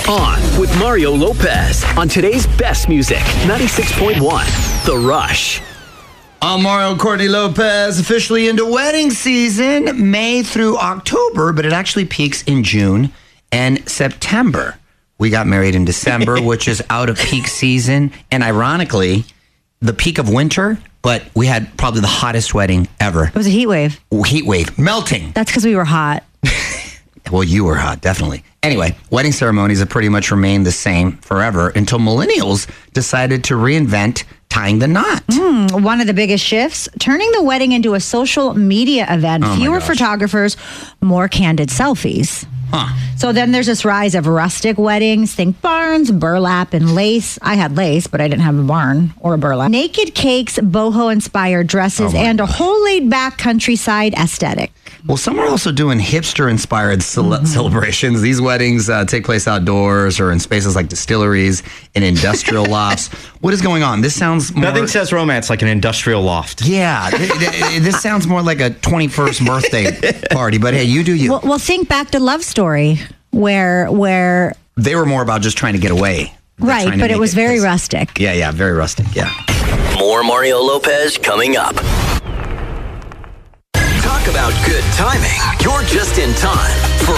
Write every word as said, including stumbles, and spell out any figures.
On with Mario Lopez on today's best music, ninety-six point one, The Rush. I'm Mario Courtney Lopez, officially into wedding season, May through October, but it actually peaks in June and September. We got married in December, which is out of peak season, and ironically, the peak of winter, but we had probably the hottest wedding ever. It was a heat wave. Heat wave, melting. That's because we were hot. Well, you were hot, definitely. Anyway, wedding ceremonies have pretty much remained the same forever until millennials decided to reinvent tying the knot. Mm, one of the biggest shifts, turning the wedding into a social media event. Oh Fewer gosh. photographers, more candid selfies. Huh. So then there's this rise of rustic weddings. Think barns, burlap, and lace. I had lace, but I didn't have a barn or a burlap. Naked cakes, boho-inspired dresses, Oh my and a gosh. whole laid-back countryside aesthetic. Well, some are also doing hipster-inspired cele- Mm-hmm. celebrations. These weddings uh, take place outdoors or in spaces like distilleries and industrial lofts. What is going on? This sounds more... Nothing says romance like an industrial loft. Yeah, th- th- this sounds more like a twenty-first birthday party, but hey, you do you. Well, well, think back to Love Story, where where They were more about just trying to get away. than right, trying to but it make was very 'cause- rustic. Yeah, yeah, very rustic, yeah. More Mario Lopez coming up. Talk about good timing. You're just in time for